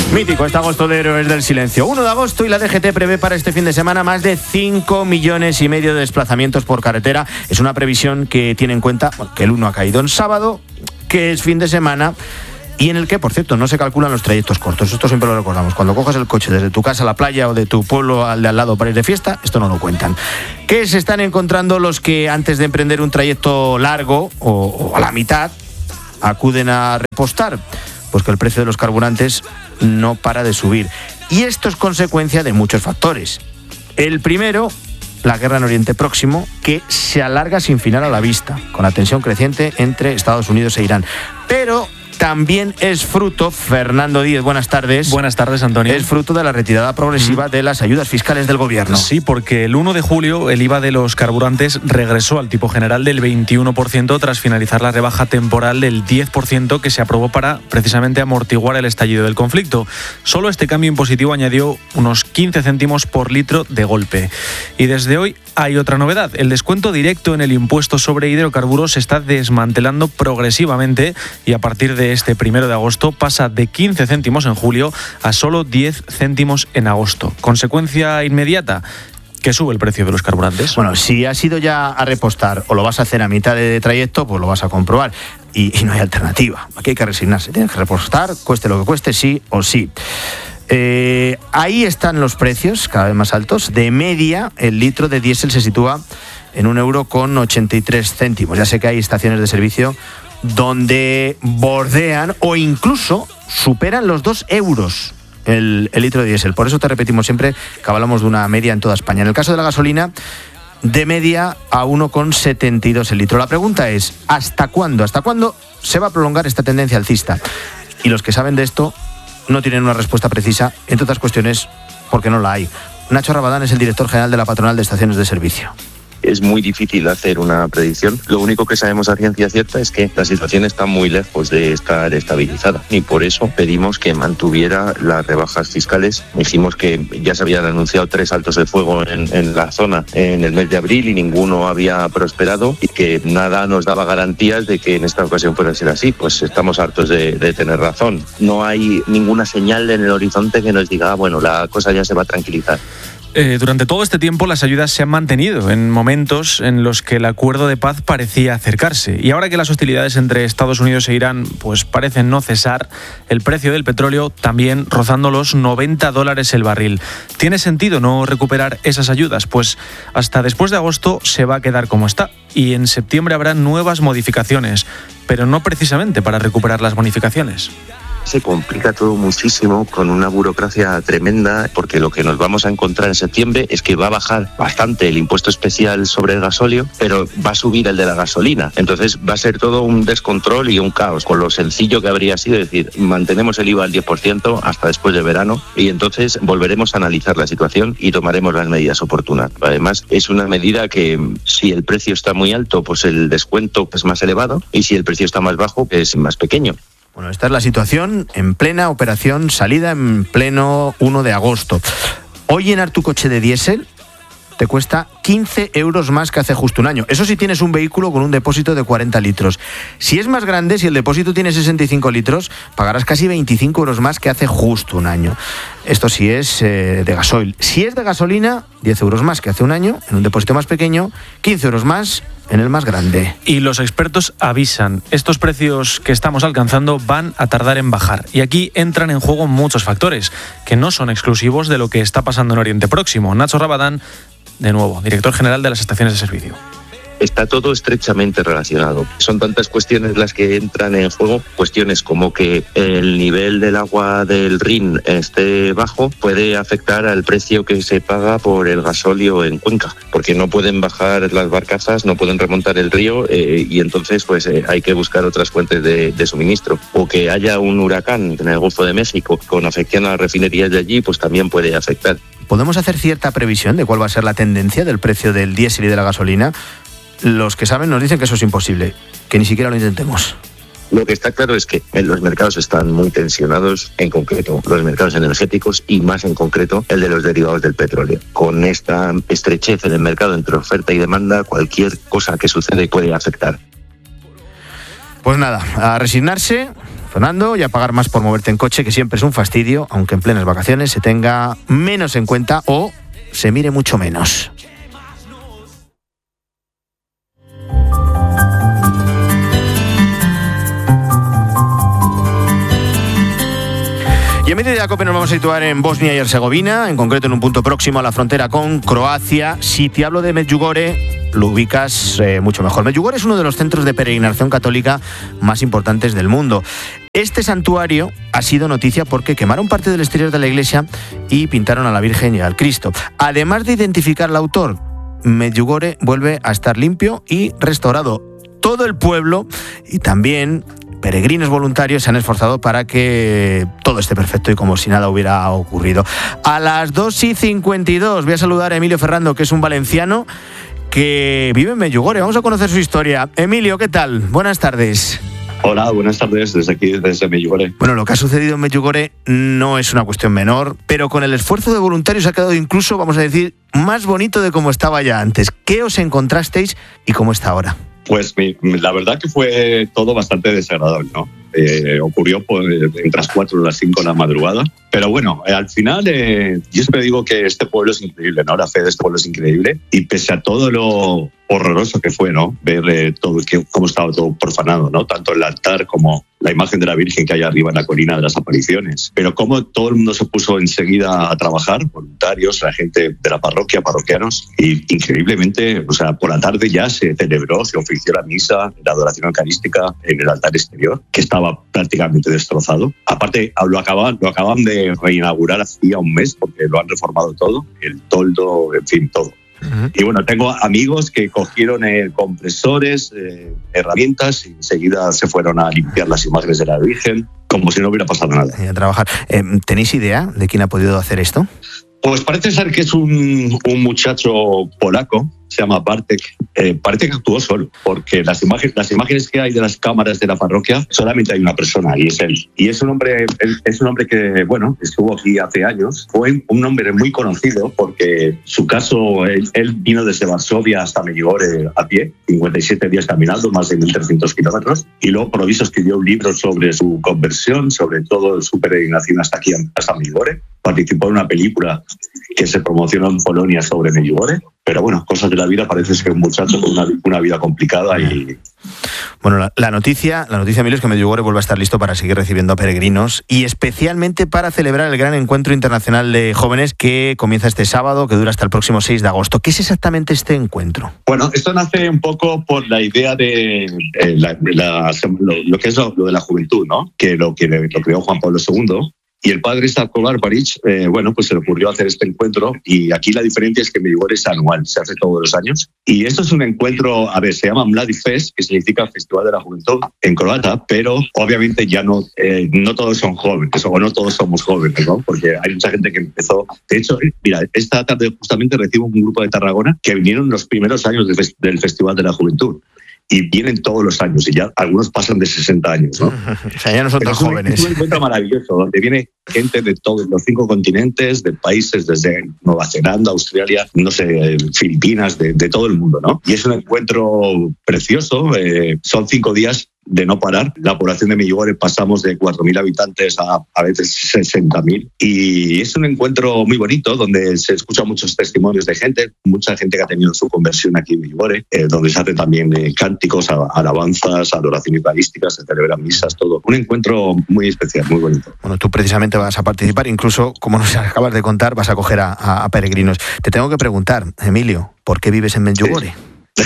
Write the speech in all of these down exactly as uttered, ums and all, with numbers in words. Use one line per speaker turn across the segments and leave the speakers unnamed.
Mítico este agosto de Héroes del Silencio. uno de agosto y la D G T prevé para este fin de semana más de cinco millones y medio de desplazamientos por carretera. Es una previsión que tiene en cuenta bueno, que el uno ha caído en sábado, que es fin de semana y en el que, por cierto, no se calculan los trayectos cortos. Esto siempre lo recordamos. Cuando coges el coche desde tu casa a la playa o de tu pueblo al de al lado para ir de fiesta, esto no lo cuentan. ¿Qué se están encontrando los que antes de emprender un trayecto largo o, o a la mitad acuden a repostar? Pues que el precio de los carburantes no para de subir. Y esto es consecuencia de muchos factores. El primero, la guerra en Oriente Próximo, que se alarga sin final a la vista, con la tensión creciente entre Estados Unidos e Irán. Pero también es fruto, Fernando Díez, buenas tardes.
Buenas tardes, Antonio.
Es fruto de la retirada progresiva mm. de las ayudas fiscales del gobierno.
Sí, porque el uno de julio el I V A de los carburantes regresó al tipo general del veintiuno por ciento tras finalizar la rebaja temporal del diez por ciento que se aprobó para precisamente amortiguar el estallido del conflicto. Solo este cambio impositivo añadió unos quince céntimos por litro de golpe. Y desde hoy hay otra novedad. El descuento directo en el impuesto sobre hidrocarburos se está desmantelando progresivamente y a partir de este primero de agosto pasa de quince céntimos en julio a solo diez céntimos en agosto. Consecuencia inmediata, que sube el precio de los carburantes.
Bueno, si has ido ya a repostar o lo vas a hacer a mitad de trayecto, pues lo vas a comprobar. Y, y no hay alternativa. Aquí hay que resignarse. Tienes que repostar, cueste lo que cueste, sí o sí. Eh, ahí están los precios, cada vez más altos. De media, el litro de diésel se sitúa en un euro con ochenta y tres céntimos. Ya sé que hay estaciones de servicio donde bordean o incluso superan los dos euros el, el litro de diésel. Por eso te repetimos siempre que hablamos de una media en toda España. En el caso de la gasolina, de media a uno con setenta y dos el litro. La pregunta es, ¿hasta cuándo? ¿Hasta cuándo se va a prolongar esta tendencia alcista? Y los que saben de esto no tienen una respuesta precisa, entre otras cuestiones, porque no la hay. Nacho Rabadán es el director general de la Patronal de Estaciones de Servicio.
Es muy difícil hacer una predicción. Lo único que sabemos a ciencia cierta es que la situación está muy lejos de estar estabilizada y por eso pedimos que mantuviera las rebajas fiscales. Dijimos que ya se habían anunciado tres altos de fuego en, en la zona en el mes de abril y ninguno había prosperado y que nada nos daba garantías de que en esta ocasión fuera a ser así. Pues estamos hartos de, de tener razón. No hay ninguna señal en el horizonte que nos diga, ah, bueno, la cosa ya se va a tranquilizar.
Eh, durante todo este tiempo las ayudas se han mantenido en momentos en los que el acuerdo de paz parecía acercarse. Y ahora que las hostilidades entre Estados Unidos e Irán pues parecen no cesar, el precio del petróleo también rozando los noventa dólares el barril. ¿Tiene sentido no recuperar esas ayudas? Pues hasta después de agosto se va a quedar como está. Y en septiembre habrá nuevas modificaciones, pero no precisamente para recuperar las bonificaciones.
Se complica todo muchísimo con una burocracia tremenda porque lo que nos vamos a encontrar en septiembre es que va a bajar bastante el impuesto especial sobre el gasóleo, pero va a subir el de la gasolina. Entonces va a ser todo un descontrol y un caos con lo sencillo que habría sido, es decir, mantenemos el I V A al diez por ciento hasta después de verano y entonces volveremos a analizar la situación y tomaremos las medidas oportunas. Además, es una medida que si el precio está muy alto, pues el descuento es más elevado y si el precio está más bajo, es más pequeño.
Bueno, esta es la situación en plena operación salida en pleno uno de agosto. Hoy llenar tu coche de diésel te cuesta quince euros más que hace justo un año. Eso si tienes un vehículo con un depósito de cuarenta litros. Si es más grande, si el depósito tiene sesenta y cinco litros, pagarás casi veinticinco euros más que hace justo un año. Esto sí es eh, de gasoil. Si es de gasolina, diez euros más que hace un año, en un depósito más pequeño, quince euros más en el más grande.
Y los expertos avisan, estos precios que estamos alcanzando van a tardar en bajar. Y aquí entran en juego muchos factores, que no son exclusivos de lo que está pasando en Oriente Próximo. Nacho Rabadán, de nuevo, director general de las estaciones de servicio.
Está todo estrechamente relacionado. Son tantas cuestiones las que entran en juego, cuestiones como que el nivel del agua del Rin esté bajo puede afectar al precio que se paga por el gasóleo en Cuenca, porque no pueden bajar las barcazas, no pueden remontar el río eh, y entonces pues eh, hay que buscar otras fuentes de, de suministro. O que haya un huracán en el Golfo de México con afección a las refinerías de allí, pues también puede afectar.
¿Podemos hacer cierta previsión de cuál va a ser la tendencia del precio del diésel y de la gasolina? Los que saben nos dicen que eso es imposible, que ni siquiera lo intentemos.
Lo que está claro es que los mercados están muy tensionados, en concreto los mercados energéticos y más en concreto el de los derivados del petróleo. Con esta estrechez en el mercado entre oferta y demanda, cualquier cosa que sucede puede afectar.
Pues nada, a resignarse, Fernando, y a pagar más por moverte en coche, que siempre es un fastidio, aunque en plenas vacaciones se tenga menos en cuenta o se mire mucho menos. Y en medio de la COPE nos vamos a situar en Bosnia y Herzegovina, en concreto en un punto próximo a la frontera con Croacia. Si te hablo de Medjugorje, lo ubicas eh, mucho mejor. Medjugorje es uno de los centros de peregrinación católica más importantes del mundo. Este santuario ha sido noticia porque quemaron parte del exterior de la iglesia y pintaron a la Virgen y al Cristo. Además de identificar al autor, Medjugorje vuelve a estar limpio y restaurado. Todo el pueblo y también peregrinos voluntarios se han esforzado para que todo esté perfecto y como si nada hubiera ocurrido. A las dos y cincuenta y dos voy a saludar a Emilio Ferrando, que es un valenciano que vive en Medjugorje. Vamos a conocer su historia. Emilio, ¿qué tal? Buenas tardes.
Hola, buenas tardes desde aquí, desde Medjugorje.
Bueno, lo que ha sucedido en Medjugorje no es una cuestión menor, pero con el esfuerzo de voluntarios ha quedado incluso, vamos a decir, más bonito de como estaba ya antes. ¿Qué os encontrasteis y cómo está ahora?
Pues mi, la verdad que fue todo bastante desagradable, ¿no? Eh, ocurrió por, entre las cuatro y las cinco de la madrugada. Pero bueno, eh, al final eh, yo siempre digo que este pueblo es increíble, ¿no? La fe de este pueblo es increíble. Y pese a todo lo horroroso que fue, ¿no? Ver eh, todo, que, cómo estaba todo profanado, ¿no? Tanto el altar como la imagen de la Virgen que hay arriba en la colina de las apariciones. Pero cómo todo el mundo se puso enseguida a trabajar, voluntarios, la gente de la parroquia, parroquianos. Y increíblemente, o sea, por la tarde ya se celebró, se ofició la misa, la adoración eucarística en el altar exterior, que estaba prácticamente destrozado. Aparte, lo acaban, lo acaban de reinaugurar hacía un mes porque lo han reformado todo, el toldo, en fin, todo. Uh-huh. Y bueno, tengo amigos que cogieron eh, compresores, eh, herramientas y enseguida se fueron a limpiar las imágenes de la Virgen como si no hubiera pasado nada.
Y a trabajar. Eh, ¿Tenéis idea de quién ha podido hacer esto?
Pues parece ser que es un, un muchacho polaco, se llama Bartek. Eh, parece que actuó solo, porque las imágenes, las imágenes que hay de las cámaras de la parroquia, solamente hay una persona y es él. Y es un hombre, es un hombre que, bueno, estuvo aquí hace años. Fue un hombre muy conocido porque su caso, él, él vino desde Varsovia hasta Medjugorje a pie, cincuenta y siete días caminando, más de mil trescientos kilómetros. Y luego, por lo visto, escribió un libro sobre su conversión, sobre todo su peregrinación hasta aquí, hasta Medjugorje. Participó en una película que se promocionó en Polonia sobre Medjugorje. Pero bueno, cosas de la vida, parece ser un muchacho con una, una vida complicada y...
Bueno, la, la noticia, la noticia, Emilio, es que Medjugorje vuelve a estar listo para seguir recibiendo a peregrinos y especialmente para celebrar el gran encuentro internacional de jóvenes que comienza este sábado, que dura hasta el próximo seis de agosto. ¿Qué es exactamente este encuentro?
Bueno, esto nace un poco por la idea de eh, la, la, lo, lo que es lo, lo de la juventud, ¿no? Que lo que lo creó Juan Pablo segundo. Y el padre Stavko Barbarić, eh, bueno, pues se le ocurrió hacer este encuentro y aquí la diferencia es que Medjugorje es anual, se hace todos los años. Y esto es un encuentro, a ver, se llama Mladi Fest, que significa Festival de la Juventud en croata, pero obviamente ya no, eh, no todos son jóvenes, o no todos somos jóvenes, ¿no? Porque hay mucha gente que empezó... De hecho, mira, esta tarde justamente recibo un grupo de Tarragona que vinieron en los primeros años del, fest- del Festival de la Juventud. Y vienen todos los años, y ya algunos pasan de sesenta años, ¿no?
O sea, ya no son tan jóvenes.
Es un encuentro maravilloso, donde viene gente de todos los cinco continentes, de países desde Nueva Zelanda, Australia, no sé, Filipinas, de, de todo el mundo, ¿no? Y es un encuentro precioso, eh, son cinco días de no parar. La población de Medjugorje pasamos de cuatro mil habitantes a a veces sesenta mil. Y es un encuentro muy bonito donde se escuchan muchos testimonios de gente, mucha gente que ha tenido su conversión aquí en Medjugorje, eh, donde se hacen también eh, cánticos, alabanzas, adoración eucarística, se celebran misas, todo. Un encuentro muy especial, muy bonito.
Bueno, tú precisamente vas a participar, incluso, como nos acabas de contar, vas a acoger a, a, a peregrinos. Te tengo que preguntar, Emilio, ¿por qué vives en Medjugorje?
Sí.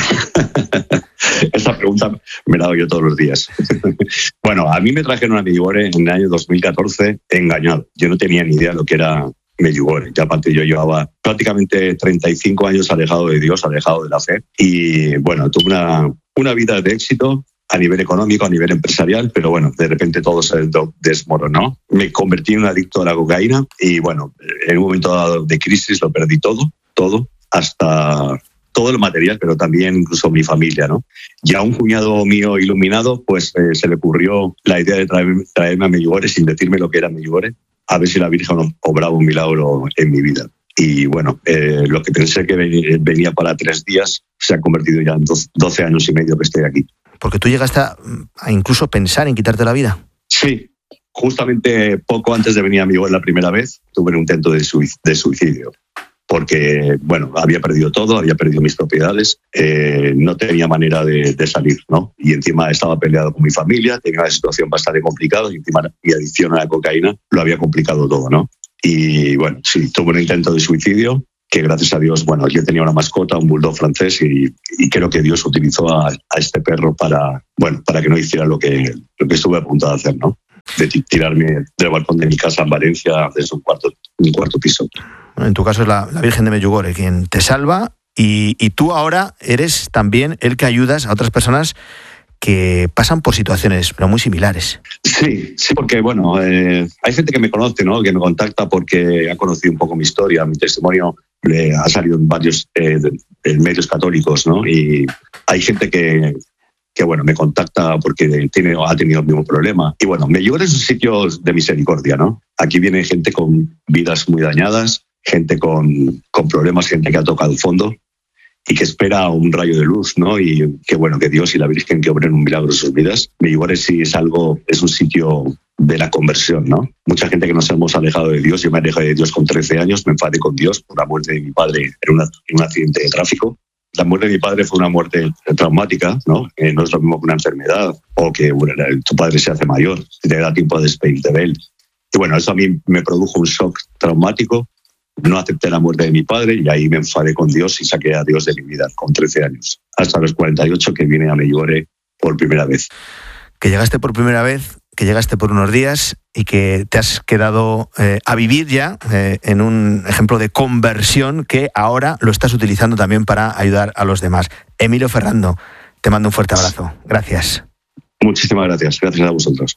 Esta pregunta me la doy yo todos los días. Bueno, a mí me trajeron a Medjugorje en el año dos mil catorce engañado. Yo no tenía ni idea de lo que era Medjugorje. Ya aparte yo llevaba prácticamente treinta y cinco años alejado de Dios, alejado de la fe. Y bueno, tuve una, una vida de éxito a nivel económico, a nivel empresarial, pero bueno, de repente todo se desmoronó. Me convertí en un adicto a la cocaína y bueno, en un momento dado de crisis lo perdí todo, todo, hasta... todo el material, pero también incluso mi familia, ¿no? Y a un cuñado mío iluminado, pues eh, se le ocurrió la idea de traerme, traerme a Medjugorje sin decirme lo que era Medjugorje, a ver si la Virgen obraba un milagro en mi vida. Y bueno, eh, lo que pensé que venía para tres días se ha convertido ya en doce años y medio que estoy aquí.
Porque tú llegaste a, a incluso pensar en quitarte la vida.
Sí, justamente poco antes de venir a mi web la primera vez, tuve un intento de suicidio. Porque, bueno, había perdido todo, había perdido mis propiedades, eh, no tenía manera de, de salir, ¿no? Y encima estaba peleado con mi familia, tenía una situación bastante complicada y encima mi adicción a la cocaína lo había complicado todo, ¿no? Y, bueno, sí, tuve un intento de suicidio que, gracias a Dios, bueno, yo tenía una mascota, un bulldog francés, y, y creo que Dios utilizó a, a este perro para, bueno, para que no hiciera lo que, lo que estuve a punto de hacer, ¿no? De tirarme del balcón de mi casa en Valencia desde un cuarto, un cuarto piso.
En tu caso es la, la Virgen de Medjugorje quien te salva y, y tú ahora eres también el que ayudas a otras personas que pasan por situaciones pero muy similares.
Sí, sí, porque bueno, eh, hay gente que me conoce, ¿no? Que me contacta porque ha conocido un poco mi historia, mi testimonio le ha salido en varios eh, en medios católicos, ¿no? Y hay gente que que bueno, me contacta porque tiene, ha tenido el mismo problema. Y bueno, Medjugorje es un sitio de misericordia, ¿no? Aquí viene gente con vidas muy dañadas, gente con, con problemas, gente que ha tocado el fondo y que espera un rayo de luz, ¿no? Y que bueno, que Dios y la Virgen que obren un milagro en sus vidas. Medjugorje sí es algo, es un sitio de la conversión, ¿no? Mucha gente que nos hemos alejado de Dios. Yo me alejé de Dios con trece años, me enfadé con Dios por la muerte de mi padre en, una, en un accidente de tráfico. La muerte de mi padre fue una muerte traumática, ¿no? Eh, no es lo mismo que una enfermedad o que bueno, tu padre se hace mayor y te da tiempo de despedirte de él. Y bueno, eso a mí me produjo un shock traumático. No acepté la muerte de mi padre y ahí me enfadé con Dios y saqué a Dios de mi vida con trece años. Hasta los cuarenta y ocho que vine a Medjugorje por primera vez.
Que llegaste por primera vez, que llegaste por unos días y que te has quedado eh, a vivir ya eh, en un ejemplo de conversión que ahora lo estás utilizando también para ayudar a los demás. Emilio Ferrando, te mando un fuerte abrazo. Gracias.
Muchísimas gracias. Gracias a vosotros.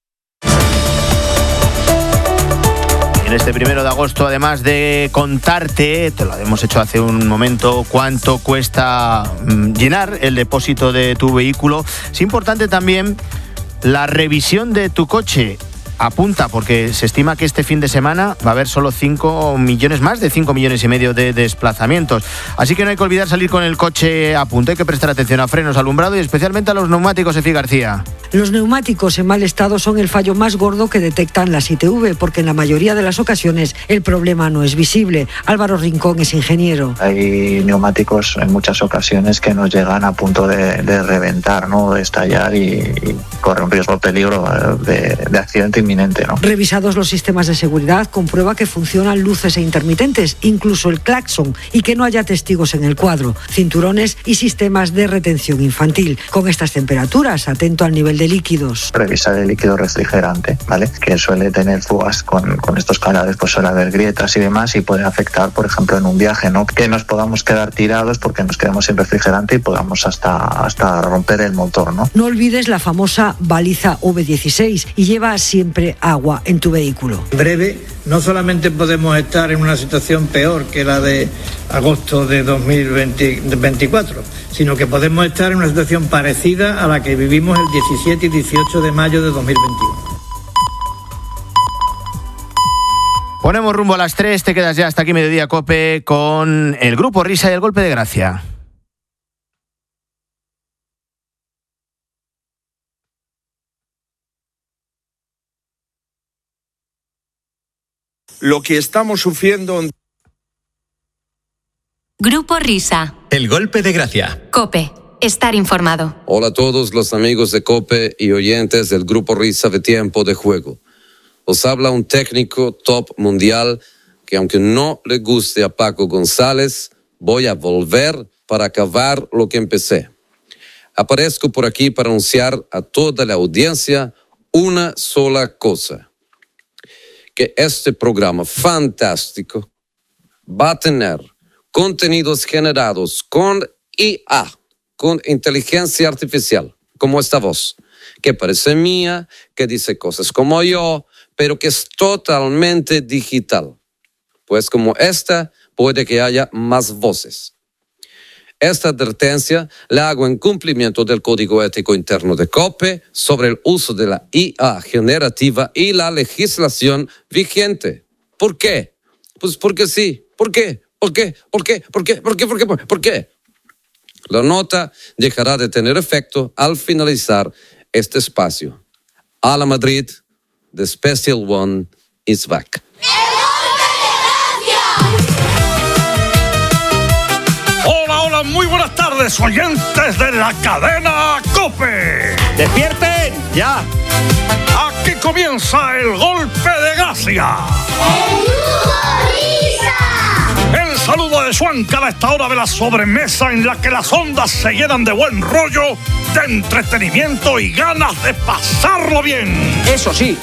En este primero de agosto, además de contarte, te lo hemos hecho hace un momento, cuánto cuesta mm, llenar el depósito de tu vehículo, es importante también la revisión de tu coche. Apunta, porque se estima que este fin de semana va a haber solo cinco millones, más de cinco millones y medio de desplazamientos. Así que no hay que olvidar salir con el coche a punto. Hay que prestar atención a frenos, alumbrado y especialmente a los neumáticos, Efi García.
Los neumáticos en mal estado son el fallo más gordo que detectan las I T V, porque en la mayoría de las ocasiones el problema no es visible. Álvaro Rincón es ingeniero.
Hay neumáticos en muchas ocasiones que nos llegan a punto de, de reventar, ¿no? De estallar y, y corre un riesgo, peligro de, de accidente inminente, ¿no?
Revisados los sistemas de seguridad, comprueba que funcionan luces e intermitentes, incluso el claxon, y que no haya testigos en el cuadro, cinturones y sistemas de retención infantil. Con estas temperaturas, atento al nivel de líquidos.
Revisar el líquido refrigerante, ¿vale? Que suele tener fugas con, con estos canales, pues suele haber grietas y demás y puede afectar, por ejemplo, en un viaje, ¿no? Que nos podamos quedar tirados porque nos quedamos sin refrigerante y podamos hasta, hasta romper el motor, ¿no?
No olvides la famosa baliza V dieciséis y lleva siempre agua en tu vehículo.
En breve, no solamente podemos estar en una situación peor que la de agosto de dos mil veinticuatro, sino que podemos estar en una situación parecida a la que vivimos el diecisiete y dieciocho de mayo de dos mil veintiuno.
Ponemos rumbo a las tres, te quedas ya hasta aquí Mediodía Cope con el Grupo Risa y el Golpe de Gracia.
Lo que estamos sufriendo.
Grupo Risa.
El Golpe de Gracia.
Cope. Estar informado.
Hola a todos los amigos de Cope y oyentes del Grupo Risa de Tiempo de Juego. Os habla un técnico top mundial que, aunque no le guste a Paco González, voy a volver para acabar lo que empecé. Aparezco por aquí para anunciar a toda la audiencia una sola cosa: que este programa fantástico va a tener contenidos generados con I A, con inteligencia artificial, como esta voz, que parece mía, que dice cosas como yo, pero que es totalmente digital. Pues como esta, puede que haya más voces. Esta advertencia la hago en cumplimiento del Código Ético Interno de COPE sobre el uso de la I A generativa y la legislación vigente. ¿Por qué? Pues porque sí. ¿Por qué? ¿Por qué? ¿Por qué? ¿Por qué? ¿Por qué? ¿Por qué? ¿Por qué? La nota dejará de tener efecto al finalizar este espacio. A la Madrid, the special one is back.
Hola, hola, muy buenas tardes, oyentes de la cadena COPE.
¡Despierten! ¡Ya!
Aquí comienza el golpe de gracia.
¡El Grupo Risa!
El saludo de Schwank a esta hora de la sobremesa en la que las ondas se llenan de buen rollo, de entretenimiento y ganas de pasarlo bien.
Eso sí,